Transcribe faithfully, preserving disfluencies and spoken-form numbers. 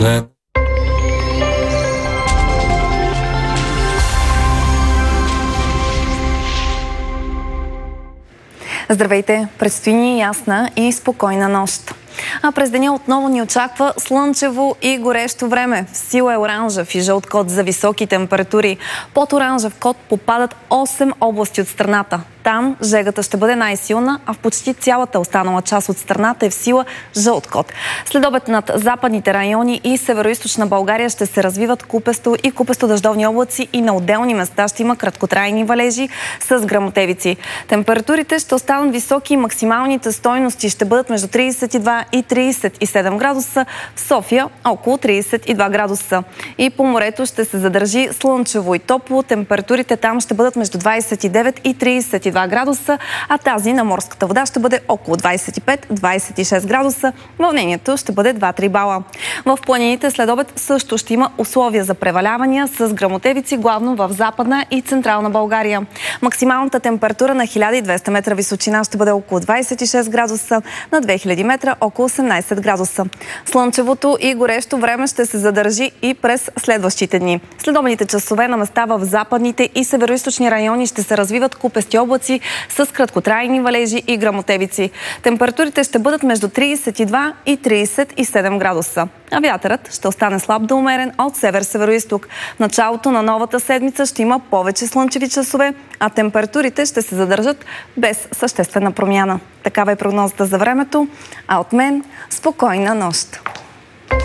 Здравейте! Предстои ни ясна и спокойна нощ. А през деня отново ни очаква слънчево и горещо време. В сила е оранжев и жълт код за високи температури. Под оранжев код попадат осем области от страната. Там жегата ще бъде най-силна, а в почти цялата останала част от страната е в сила жълт код. Следобед над западните райони и североизточна България ще се развиват купесто и купесто дъждовни облаци и на отделни места ще има краткотрайни валежи с гръмотевици. Температурите ще останат високи и максималните стойности ще бъдат между тридесет и два и тридесет и седем градуса, в София около тридесет и два градуса. И по морето ще се задържи слънчево и топло. Температурите там ще бъдат между двадесет и девет и тридесет и два градуса, а тази на морската вода ще бъде около двадесет и пет до двадесет и шест градуса. Вълнението ще бъде два-три бала. В планините след обед също ще има условия за превалявания с гръмотевици, главно в Западна и Централна България. Максималната температура на хиляда и двеста метра височина ще бъде около двадесет и шест градуса, на две хиляди метра около осемнадесет градуса. Слънчевото и горещо време ще се задържи и през следващите дни. Следобедните часове на места в западните и североизточни райони ще се развиват купести облаци с краткотрайни валежи и гръмотевици. Температурите ще бъдат между тридесет и два и тридесет и седем градуса. А вятърът ще остане слаб до умерен от север-североизток. В началото на новата седмица ще има повече слънчеви часове, а температурите ще се задържат без съществена промяна. Такава е прогнозата за времето, а от мен спокойна нощ!